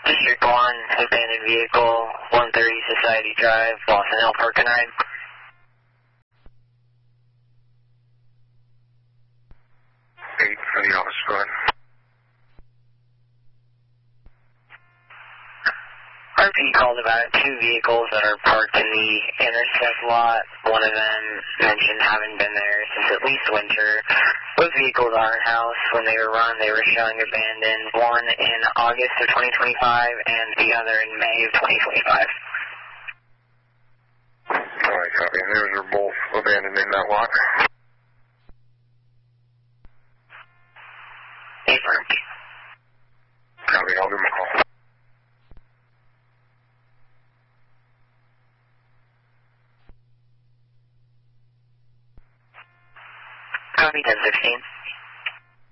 District 1, abandoned vehicle, 130 Society Drive, Boston Hill Park and Ride. Eight for the office, go ahead. RP called about two vehicles that are parked in the intersect lot. One of them mentioned having been there since at least winter. Both vehicles are in-house. When they were run, they were showing abandoned. One in August of 2025 and the other in May of 2025. Alright, copy. And those are both abandoned in that lot? Affirmed. Copy, I'll give them a call. Copy 1016.